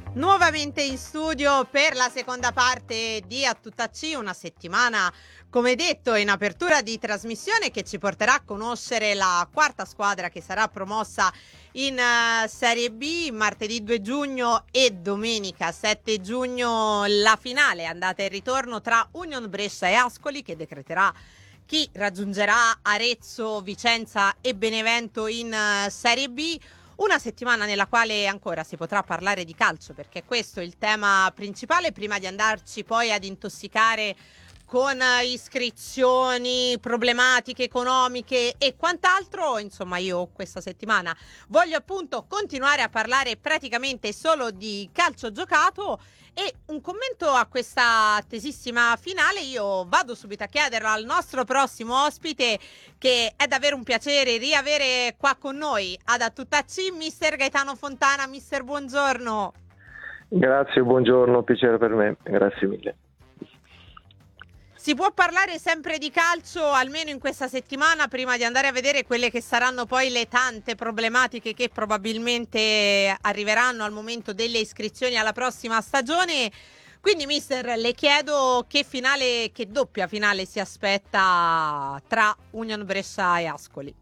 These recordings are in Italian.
Nuovamente in studio per la seconda parte di A Tutta C, una settimana, come detto, in apertura di trasmissione che ci porterà a conoscere la quarta squadra che sarà promossa in Serie B. Martedì 2 giugno e domenica 7 giugno la finale andata e ritorno tra Union Brescia e Ascoli, che decreterà chi raggiungerà Arezzo, Vicenza e Benevento in Serie B. Una settimana nella quale ancora si potrà parlare di calcio, perché questo è il tema principale, prima di andarci poi ad intossicare con iscrizioni, problematiche economiche e quant'altro. Insomma, io questa settimana voglio appunto continuare a parlare praticamente solo di calcio giocato. E un commento a questa attesissima finale io vado subito a chiederlo al nostro prossimo ospite, che è davvero un piacere riavere qua con noi ad A Tutta C, mister Gaetano Fontana. Mister, buongiorno. Grazie, buongiorno, piacere per me, grazie mille. Si può parlare sempre di calcio, almeno in questa settimana, prima di andare a vedere quelle che saranno poi le tante problematiche che probabilmente arriveranno al momento delle iscrizioni alla prossima stagione. Quindi, mister, le chiedo che finale, che doppia finale si aspetta tra Union Brescia e Ascoli.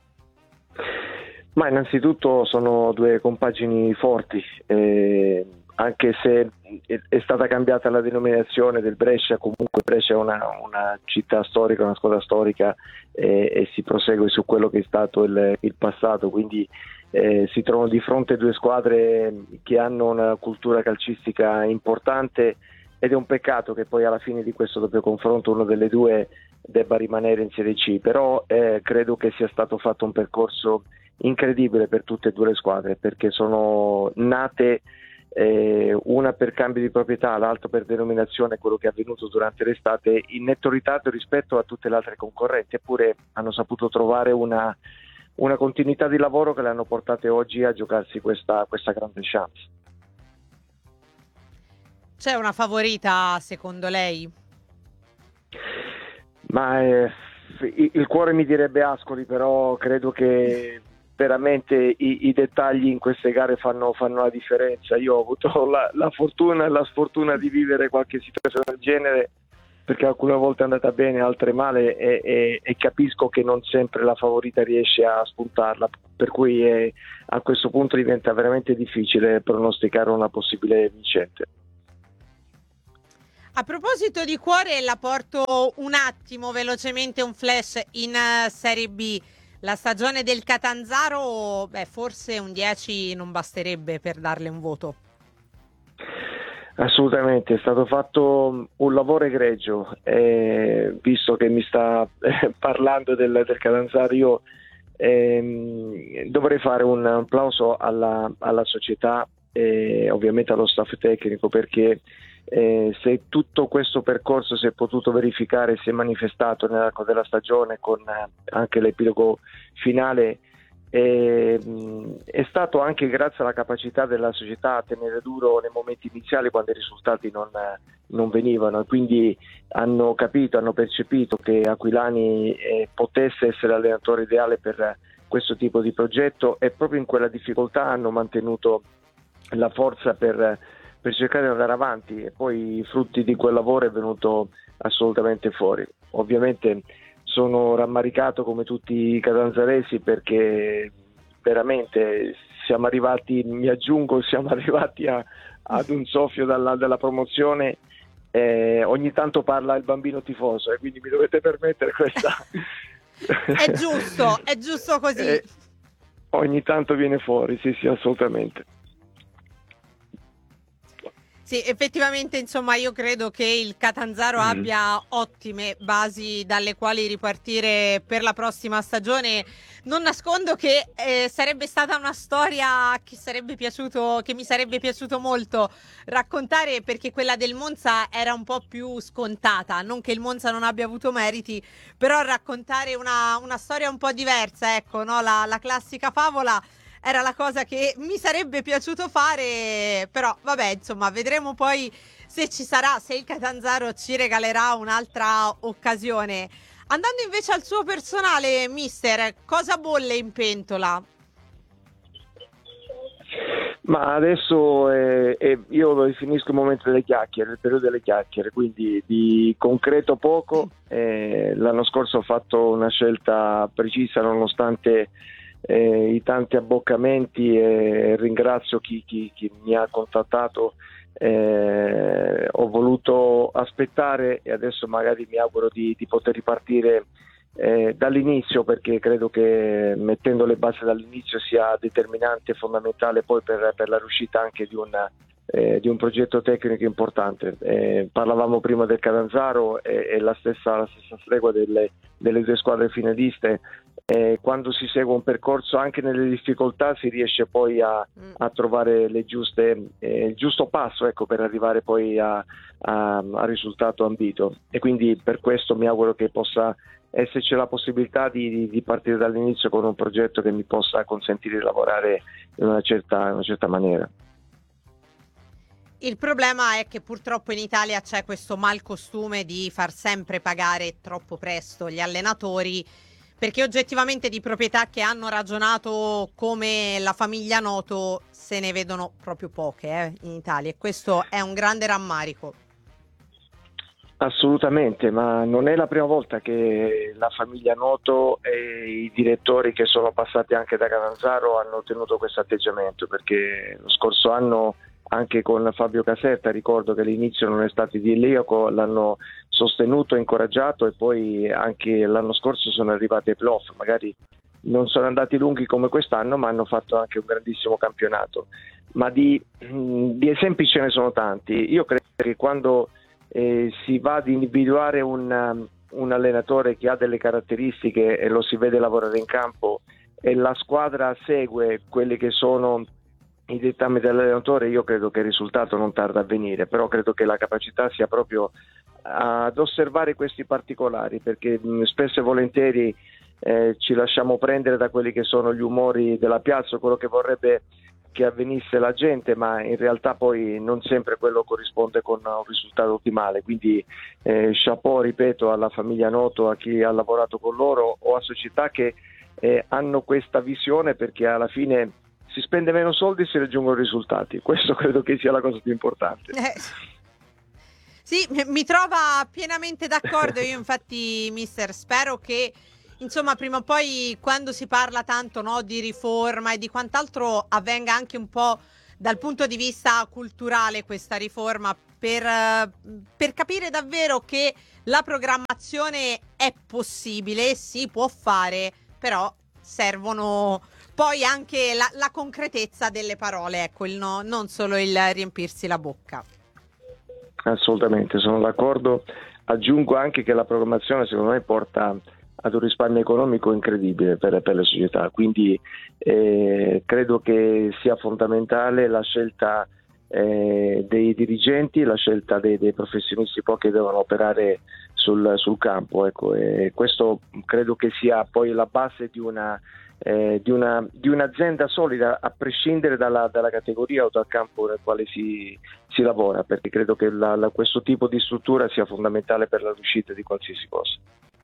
Ma innanzitutto sono due compagini forti, anche se è stata cambiata la denominazione del Brescia, comunque Brescia è una città storica, una squadra storica, e si prosegue su quello che è stato il passato, quindi si trovano di fronte due squadre che hanno una cultura calcistica importante, ed è un peccato che poi alla fine di questo doppio confronto una delle due debba rimanere in Serie C, però credo che sia stato fatto un percorso incredibile per tutte e due le squadre, perché sono nate una per cambio di proprietà, l'altra per denominazione, quello che è avvenuto durante l'estate, in netto ritardo rispetto a tutte le altre concorrenti, eppure hanno saputo trovare una continuità di lavoro che le hanno portate oggi a giocarsi questa grande chance. C'è una favorita secondo lei? Ma il cuore mi direbbe Ascoli, però credo che veramente i dettagli in queste gare fanno la differenza. Io ho avuto la fortuna e la sfortuna di vivere qualche situazione del genere, perché alcune volte è andata bene, altre male, e capisco che non sempre la favorita riesce a spuntarla, per cui a questo punto diventa veramente difficile pronosticare una possibile vincente. A proposito di cuore, la porto un attimo velocemente un flash in Serie B. La stagione del Catanzaro, forse un 10 non basterebbe per darle un voto. Assolutamente, è stato fatto un lavoro egregio, visto che mi sta parlando del Catanzaro, io dovrei fare un applauso alla società e ovviamente allo staff tecnico, perché se tutto questo percorso si è potuto verificare, si è manifestato nell'arco della stagione con anche l'epilogo finale, è stato anche grazie alla capacità della società a tenere duro nei momenti iniziali, quando i risultati non venivano, e quindi hanno capito, hanno percepito che Aquilani potesse essere l'allenatore ideale per questo tipo di progetto, e proprio in quella difficoltà hanno mantenuto la forza per cercare di andare avanti, e poi i frutti di quel lavoro è venuto assolutamente fuori. Ovviamente sono rammaricato come tutti i catanzaresi, perché veramente siamo arrivati, mi aggiungo, siamo arrivati ad un soffio della promozione. Ogni tanto parla il bambino tifoso, e quindi mi dovete permettere questa. È giusto così. Ogni tanto viene fuori, sì, assolutamente. Sì, effettivamente, insomma, io credo che il Catanzaro abbia ottime basi dalle quali ripartire per la prossima stagione. Non nascondo che sarebbe stata una storia che mi sarebbe piaciuto molto raccontare, perché quella del Monza era un po' più scontata. Non che il Monza non abbia avuto meriti, però raccontare una storia un po' diversa, ecco, no? La classica favola era la cosa che mi sarebbe piaciuto fare, però vabbè, insomma, vedremo poi se ci sarà, se il Catanzaro ci regalerà un'altra occasione. Andando invece al suo personale, mister, cosa bolle in pentola? Ma adesso io lo definisco il momento delle chiacchiere, il periodo delle chiacchiere, quindi di concreto poco. L'anno scorso ho fatto una scelta precisa nonostante i tanti abboccamenti, e ringrazio chi mi ha contattato. Ho voluto aspettare e adesso magari mi auguro di poter ripartire dall'inizio, perché credo che mettendo le basi dall'inizio sia determinante e fondamentale poi per la riuscita anche di un progetto tecnico importante. Parlavamo prima del Catanzaro e la stessa stregua delle due squadre finaliste. Quando si segue un percorso anche nelle difficoltà si riesce poi a trovare il giusto passo, ecco, per arrivare poi al risultato ambito, e quindi per questo mi auguro che possa esserci la possibilità di partire dall'inizio con un progetto che mi possa consentire di lavorare in una certa maniera. Il problema è che purtroppo in Italia c'è questo malcostume di far sempre pagare troppo presto gli allenatori, perché oggettivamente di proprietà che hanno ragionato come la famiglia Noto se ne vedono proprio poche in Italia, e questo è un grande rammarico. Assolutamente, ma non è la prima volta che la famiglia Noto e i direttori che sono passati anche da Catanzaro hanno tenuto questo atteggiamento, perché lo scorso anno anche con Fabio Caserta ricordo che all'inizio non è stato idilliaco, l'hanno sostenuto, incoraggiato, e poi anche l'anno scorso sono arrivati ai playoff. Magari non sono andati lunghi come quest'anno, ma hanno fatto anche un grandissimo campionato. Ma di esempi ce ne sono tanti. Io credo che quando si va ad individuare un allenatore che ha delle caratteristiche e lo si vede lavorare in campo e la squadra segue quelli che sono i dettami dell'allenatore, io credo che il risultato non tarda a venire, però credo che la capacità sia proprio ad osservare questi particolari, perché spesso e volentieri ci lasciamo prendere da quelli che sono gli umori della piazza, quello che vorrebbe che avvenisse la gente, ma in realtà poi non sempre quello corrisponde con un risultato ottimale. Quindi chapeau, ripeto, alla famiglia Noto, a chi ha lavorato con loro o a società che hanno questa visione, perché alla fine si spende meno soldi e si raggiungono risultati. Questo credo che sia la cosa più importante. Sì, mi trova pienamente d'accordo. Io infatti, mister, spero che insomma prima o poi, quando si parla tanto, no, di riforma e di quant'altro, avvenga anche un po' dal punto di vista culturale questa riforma, per capire davvero che la programmazione è possibile, si può fare, però servono poi anche la concretezza delle parole, ecco, non solo il riempirsi la bocca. Assolutamente, sono d'accordo. Aggiungo anche che la programmazione secondo me porta ad un risparmio economico incredibile per le società, quindi credo che sia fondamentale la scelta dei dirigenti, la scelta dei professionisti poi che devono operare sul campo, ecco, e questo credo che sia poi la base di un'azienda solida, a prescindere dalla categoria o dal campo nel quale si lavora, perché credo che questo tipo di struttura sia fondamentale per la riuscita di qualsiasi cosa.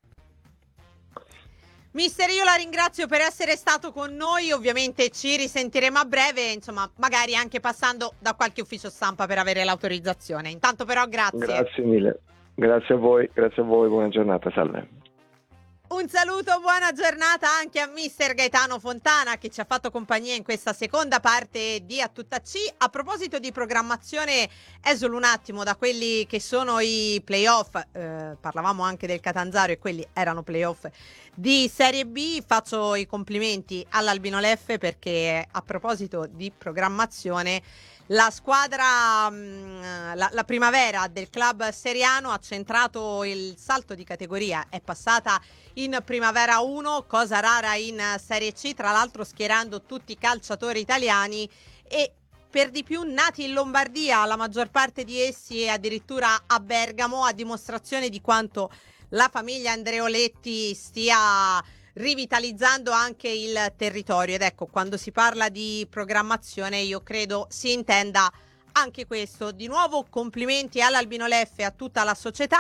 Mister, io la ringrazio per essere stato con noi, ovviamente ci risentiremo a breve, insomma magari anche passando da qualche ufficio stampa per avere l'autorizzazione. Intanto però grazie. Grazie mille, grazie a voi, buona giornata, salve. Un saluto, buona giornata anche a mister Gaetano Fontana, che ci ha fatto compagnia in questa seconda parte di A Tutta C. A proposito di programmazione, esolo un attimo da quelli che sono i playoff, parlavamo anche del Catanzaro e quelli erano playoff di Serie B. Faccio i complimenti all'Albino Leffe, perché a proposito di programmazione, la squadra, la primavera del club seriano ha centrato il salto di categoria, è passata in Primavera 1, cosa rara in Serie C, tra l'altro schierando tutti i calciatori italiani e per di più nati in Lombardia, la maggior parte di essi addirittura a Bergamo, a dimostrazione di quanto la famiglia Andreoletti stia rivitalizzando anche il territorio. Ed ecco, quando si parla di programmazione io credo si intenda anche questo. Di nuovo complimenti all'Albino Leffe e a tutta la società.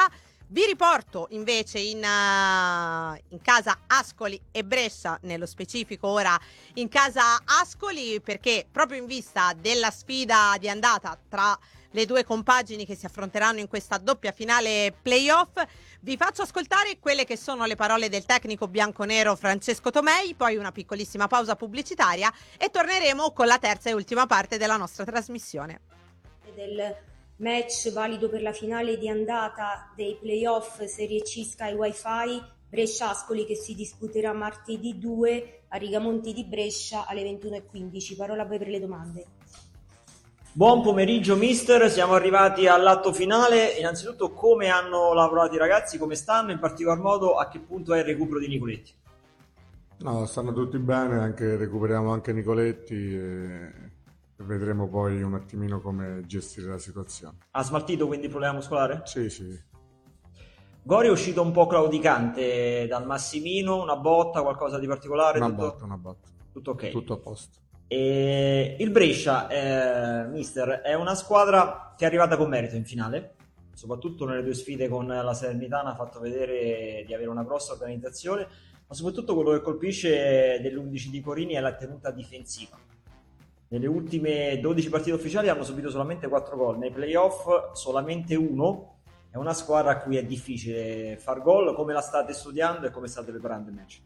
Vi riporto invece in casa Ascoli e Brescia, nello specifico ora in casa Ascoli, perché proprio in vista della sfida di andata tra le due compagini che si affronteranno in questa doppia finale playoff, vi faccio ascoltare quelle che sono le parole del tecnico bianconero Francesco Tomei, poi una piccolissima pausa pubblicitaria e torneremo con la terza e ultima parte della nostra trasmissione. Del match valido per la finale di andata dei playoff Serie C Sky Wi-Fi Brescia-Ascoli, che si disputerà martedì 2 a Rigamonti di Brescia alle 21:15. Parola a voi per le domande. Buon pomeriggio mister, siamo arrivati all'atto finale. Innanzitutto, come hanno lavorato i ragazzi, come stanno, in particolar modo a che punto è il recupero di Nicoletti? No, stanno tutti bene, recuperiamo anche Nicoletti e vedremo poi un attimino come gestire la situazione. Ha smaltito quindi il problema muscolare? Sì. Gori è uscito un po' claudicante dal Massimino, una botta, qualcosa di particolare? Una botta. Tutto ok? Tutto a posto. E il Brescia, mister, è una squadra che è arrivata con merito in finale, soprattutto nelle due sfide con la Salernitana ha fatto vedere di avere una grossa organizzazione, ma soprattutto quello che colpisce dell'11 di Corini è la tenuta difensiva. Nelle ultime 12 partite ufficiali hanno subito solamente 4 gol, nei playoff solamente 1. È una squadra a cui è difficile far gol. Come la state studiando e come state preparando il match?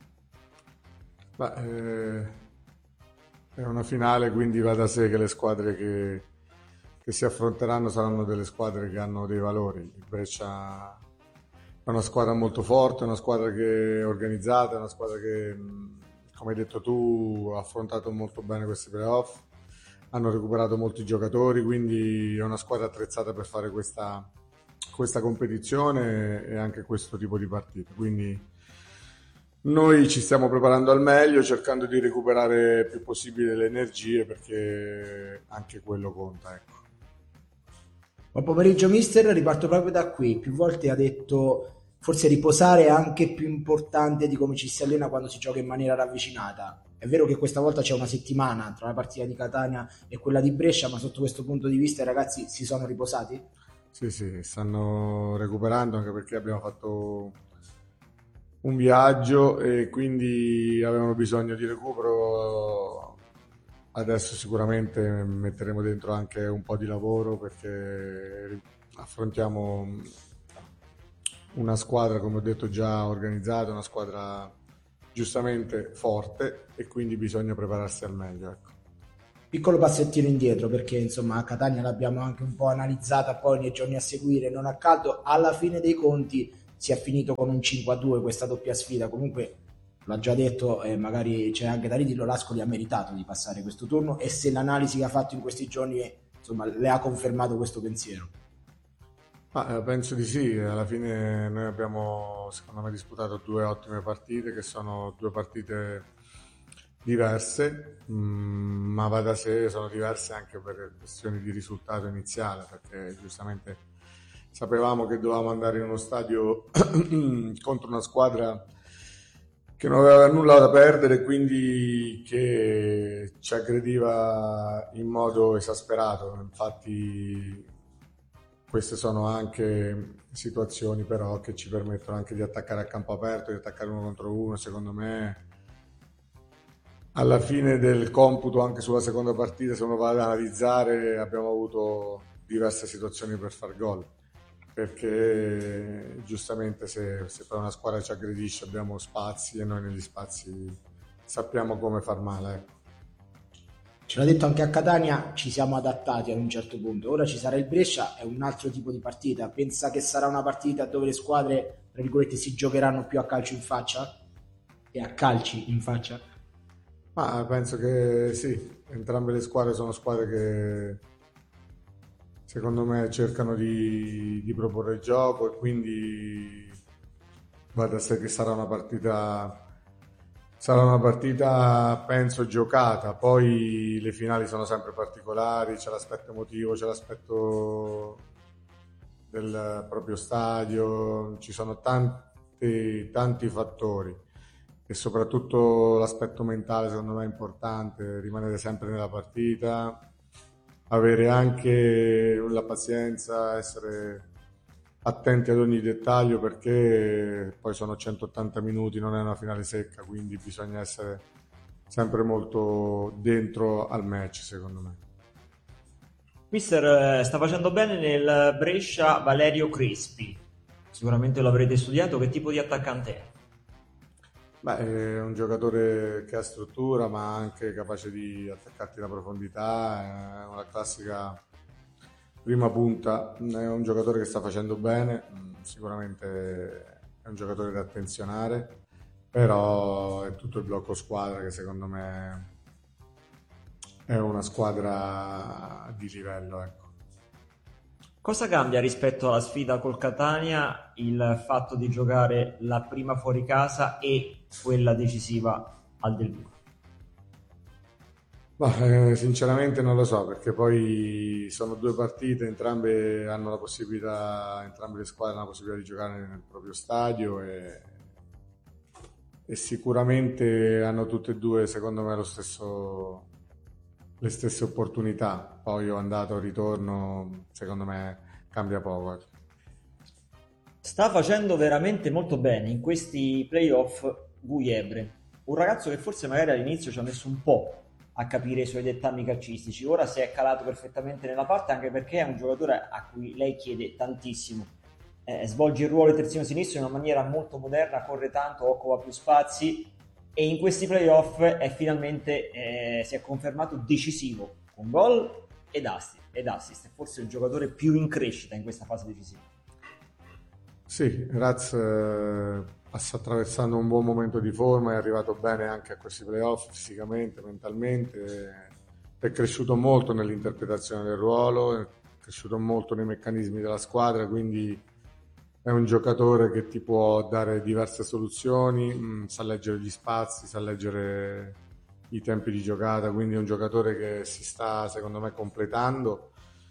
È una finale, quindi va da sé che le squadre che si affronteranno saranno delle squadre che hanno dei valori. Il Brescia è una squadra molto forte, è una squadra che è organizzata, è una squadra che, come hai detto tu, ha affrontato molto bene questi playoff, hanno recuperato molti giocatori, quindi è una squadra attrezzata per fare questa competizione e anche questo tipo di partita. Quindi noi ci stiamo preparando al meglio, cercando di recuperare il più possibile le energie, perché anche quello conta, ecco. Buon pomeriggio mister, riparto proprio da qui. Più volte ha detto forse riposare è anche più importante di come ci si allena quando si gioca in maniera ravvicinata. È vero che questa volta c'è una settimana tra la partita di Catania e quella di Brescia, ma sotto questo punto di vista i ragazzi si sono riposati? Sì, stanno recuperando, anche perché abbiamo fatto un viaggio e quindi avevano bisogno di recupero. Adesso sicuramente metteremo dentro anche un po' di lavoro, perché affrontiamo una squadra, come ho detto, già organizzata, una squadra giustamente forte, e quindi bisogna prepararsi al meglio, ecco. Piccolo passettino indietro, perché insomma a Catania l'abbiamo anche un po' analizzata poi nei giorni a seguire, non a caso alla fine dei conti si è finito con un 5-2 questa doppia sfida. Comunque l'ha già detto e magari c'è anche da ridirlo, l'Ascoli ha meritato di passare questo turno, e se l'analisi che ha fatto in questi giorni insomma le ha confermato questo pensiero. Penso di sì, alla fine noi abbiamo secondo me disputato 2 ottime partite, che sono 2 partite diverse, ma va da sé, sono diverse anche per questioni di risultato iniziale, perché giustamente sapevamo che dovevamo andare in uno stadio contro una squadra che non aveva nulla da perdere, quindi che ci aggrediva in modo esasperato. Infatti queste sono anche situazioni però che ci permettono anche di attaccare a campo aperto, di attaccare 1 contro 1. Secondo me alla fine del computo, anche sulla seconda partita, se uno va ad analizzare, abbiamo avuto diverse situazioni per far gol, perché giustamente se per una squadra ci aggredisce abbiamo spazi, e noi negli spazi sappiamo come far male, ecco. Ce l'ha detto anche a Catania, ci siamo adattati ad un certo punto. Ora ci sarà il Brescia, è un altro tipo di partita. Pensa che sarà una partita dove le squadre, tra virgolette, si giocheranno più a calcio in faccia? E a calci in faccia? Penso che sì, entrambe le squadre sono squadre che secondo me cercano di proporre il gioco, e quindi va da sé che sarà una partita penso giocata. Poi le finali sono sempre particolari, c'è l'aspetto emotivo, c'è l'aspetto del proprio stadio, ci sono tanti fattori, e soprattutto l'aspetto mentale secondo me è importante, rimanere sempre nella partita, avere anche la pazienza, essere attenti ad ogni dettaglio, perché poi sono 180 minuti, non è una finale secca, quindi bisogna essere sempre molto dentro al match, secondo me. Mister, sta facendo bene nel Brescia Valerio Crespi, sicuramente lo avrete studiato, che tipo di attaccante è? Beh, è un giocatore che ha struttura, ma anche capace di attaccarti da profondità, è una classica prima punta, è un giocatore che sta facendo bene, sicuramente è un giocatore da attenzionare, però è tutto il blocco squadra che secondo me è una squadra di livello, ecco. Cosa cambia rispetto alla sfida col Catania il fatto di giocare la prima fuori casa e quella decisiva al Del Vivo? Sinceramente non lo so, perché poi sono due partite, entrambe hanno la possibilità, entrambe le squadre hanno la possibilità di giocare nel proprio stadio e sicuramente hanno tutte e due, secondo me, le stesse opportunità. Poi io andato, ritorno, secondo me cambia poco, ecco. Sta facendo veramente molto bene in questi playoff Gujebre, un ragazzo che forse magari all'inizio ci ha messo un po' a capire i suoi dettami calcistici, ora si è calato perfettamente nella parte, anche perché è un giocatore a cui lei chiede tantissimo. Svolge il ruolo di terzino sinistro in una maniera molto moderna, corre tanto, occupa più spazi e in questi playoff è finalmente si è confermato decisivo con gol ed assist, è forse il giocatore più in crescita in questa fase decisiva. Sì, Raz sta attraversando un buon momento di forma, è arrivato bene anche a questi playoff fisicamente, mentalmente, è cresciuto molto nell'interpretazione del ruolo, è cresciuto molto nei meccanismi della squadra, quindi è un giocatore che ti può dare diverse soluzioni, sa leggere gli spazi, sa leggere i tempi di giocata, quindi è un giocatore che si sta, secondo me, completando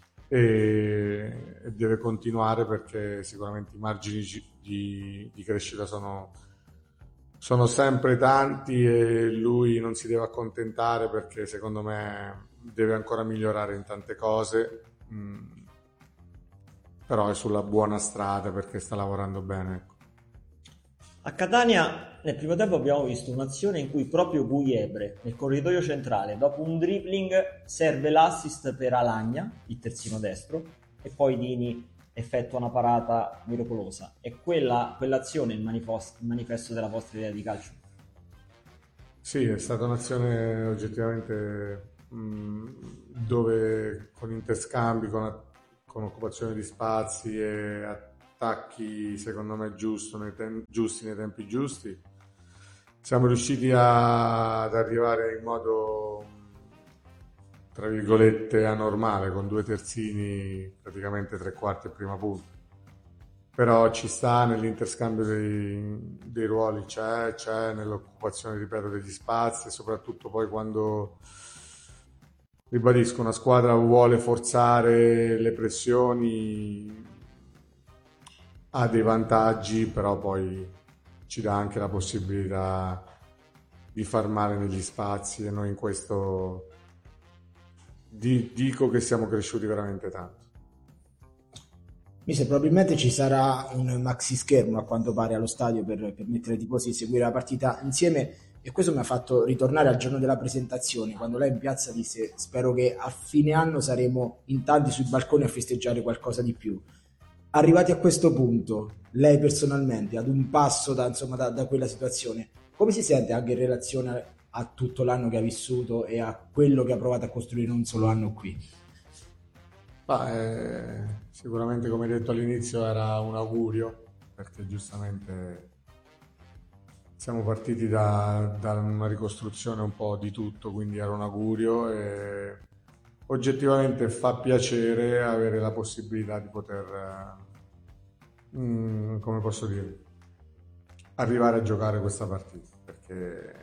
e deve continuare, perché sicuramente i margini di crescita sono sempre tanti e lui non si deve accontentare, perché secondo me deve ancora migliorare in tante cose, però è sulla buona strada perché sta lavorando bene, ecco. A Catania nel primo tempo abbiamo visto un'azione in cui proprio Gujebre nel corridoio centrale, dopo un dribbling, serve l'assist per Alagna, il terzino destro, e poi Dini effettua una parata miracolosa. È quell'azione il manifesto della vostra idea di calcio? Sì, è stata un'azione oggettivamente dove con interscambi, con occupazione di spazi e attacchi secondo me giusti nei tempi giusti, siamo riusciti ad arrivare in modo tra virgolette anormale, con due terzini praticamente tre quarti e prima punta. Però ci sta nell'interscambio dei ruoli, c'è nell'occupazione, ripeto, degli spazi, e soprattutto poi quando, ribadisco, una squadra vuole forzare le pressioni, ha dei vantaggi, però poi ci dà anche la possibilità di far male negli spazi, e noi in questo dico che siamo cresciuti veramente tanto. Mister, probabilmente ci sarà un maxi schermo a quanto pare allo stadio per permettere ai tifosi di seguire la partita insieme, e questo mi ha fatto ritornare al giorno della presentazione, quando lei in piazza disse: spero che a fine anno saremo in tanti sui balconi a festeggiare qualcosa di più. Arrivati a questo punto, lei personalmente, ad un passo da quella situazione, come si sente anche in relazione a tutto l'anno che ha vissuto e a quello che ha provato a costruire un solo anno qui? Sicuramente, come detto all'inizio, era un augurio, perché giustamente siamo partiti da una ricostruzione un po' di tutto, quindi era un augurio, e oggettivamente fa piacere avere la possibilità di poter, come posso dire, arrivare a giocare questa partita, perché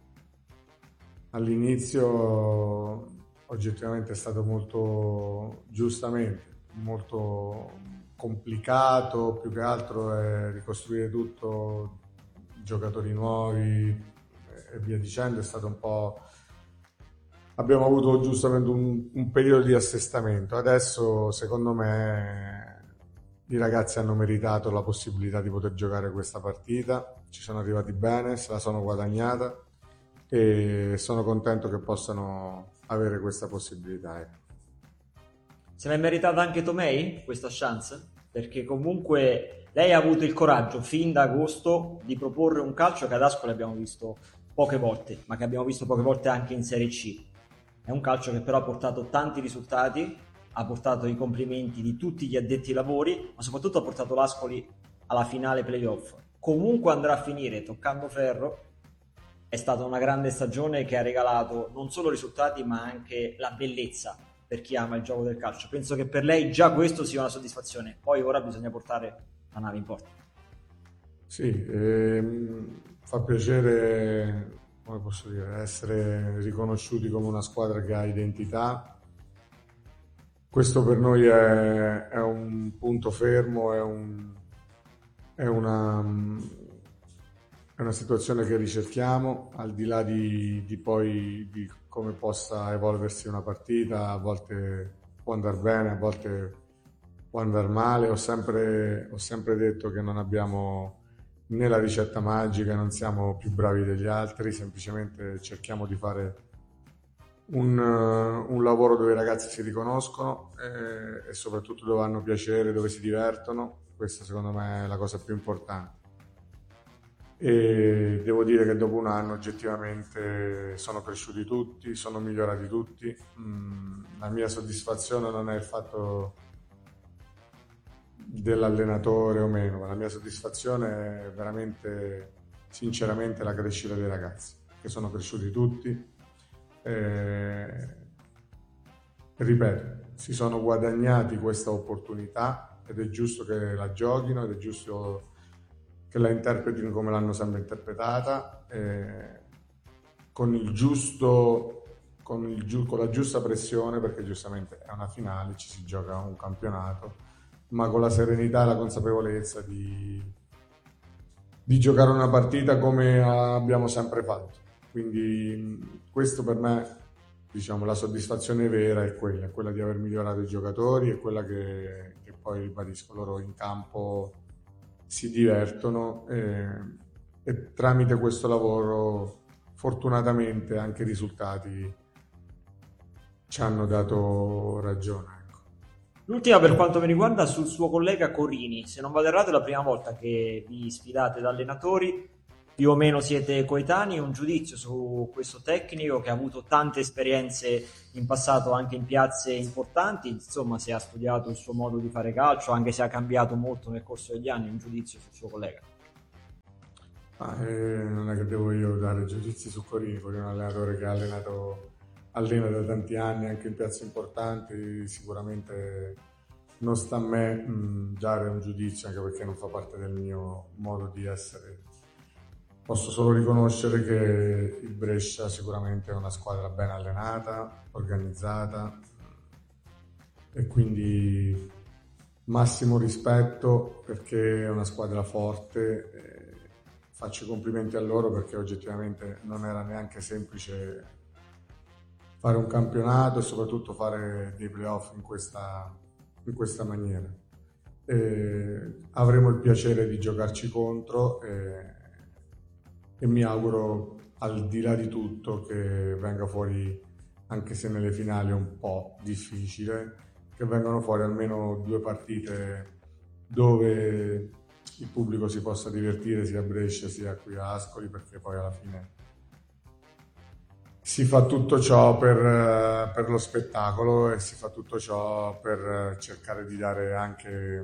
all'inizio oggettivamente è stato molto, giustamente, molto complicato, più che altro è ricostruire tutto, giocatori nuovi e via dicendo. È stato un po', abbiamo avuto giustamente un periodo di assestamento. Adesso secondo me i ragazzi hanno meritato la possibilità di poter giocare questa partita, ci sono arrivati bene, se la sono guadagnata e sono contento che possano avere questa possibilità. Se l'è meritata anche Tomei questa chance? Perché comunque lei ha avuto il coraggio fin da agosto di proporre un calcio che ad Ascoli abbiamo visto poche volte, ma che abbiamo visto poche volte anche in Serie C. È un calcio che però ha portato tanti risultati, ha portato i complimenti di tutti gli addetti ai lavori, ma soprattutto ha portato l'Ascoli alla finale playoff. Comunque andrà a finire toccando ferro. È stata una grande stagione che ha regalato non solo risultati ma anche la bellezza per chi ama il gioco del calcio. Penso che per lei già questo sia una soddisfazione, poi ora bisogna portare la nave in porta. Sì, fa piacere, come posso dire, essere riconosciuti come una squadra che ha identità. Questo per noi è un punto fermo, è una situazione che ricerchiamo, al di là di poi di come possa evolversi una partita. A volte può andare bene, a volte può andare male. Ho sempre detto che non abbiamo né la ricetta magica, non siamo più bravi degli altri, semplicemente cerchiamo di fare un lavoro dove i ragazzi si riconoscono e soprattutto dove hanno piacere, dove si divertono. Questa secondo me è la cosa più importante. E devo dire che dopo un anno oggettivamente sono cresciuti tutti, sono migliorati tutti. La mia soddisfazione non è il fatto dell'allenatore o meno, ma la mia soddisfazione è veramente, sinceramente, la crescita dei ragazzi, che sono cresciuti tutti. Ripeto, si sono guadagnati questa opportunità ed è giusto che la giochino ed è giusto che la interpretino come l'hanno sempre interpretata, con la giusta pressione, perché giustamente è una finale, ci si gioca un campionato, ma con la serenità e la consapevolezza di giocare una partita come abbiamo sempre fatto. Quindi questo per me, diciamo, la soddisfazione vera è quella di aver migliorato i giocatori, è quella che poi, ribadisco, loro in campo si divertono e tramite questo lavoro fortunatamente anche i risultati ci hanno dato ragione. Ecco. L'ultima per quanto mi riguarda sul suo collega Corini, se non vado errato è la prima volta che vi sfidate da allenatori, più o meno siete coetanei, un giudizio su questo tecnico che ha avuto tante esperienze in passato anche in piazze importanti, insomma se ha studiato il suo modo di fare calcio, anche se ha cambiato molto nel corso degli anni, un giudizio sul suo collega. Non è che devo io dare giudizi su Corini è un allenatore che allena da tanti anni anche in piazze importanti, sicuramente non sta a me dare un giudizio, anche perché non fa parte del mio modo di essere. Posso solo riconoscere che il Brescia sicuramente è una squadra ben allenata, organizzata e quindi massimo rispetto perché è una squadra forte. Faccio i complimenti a loro perché oggettivamente non era neanche semplice fare un campionato e soprattutto fare dei playoff in questa maniera. Avremo il piacere di giocarci contro e mi auguro, al di là di tutto, che venga fuori, anche se nelle finali è un po' difficile, che vengano fuori almeno 2 partite dove il pubblico si possa divertire sia a Brescia sia qui a Ascoli, perché poi alla fine si fa tutto ciò per lo spettacolo e si fa tutto ciò per cercare di dare anche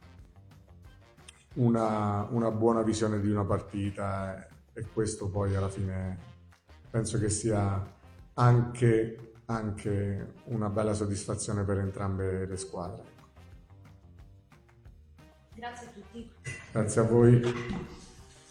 una buona visione di una partita. E questo poi alla fine penso che sia anche una bella soddisfazione per entrambe le squadre. Grazie a tutti. Grazie a voi.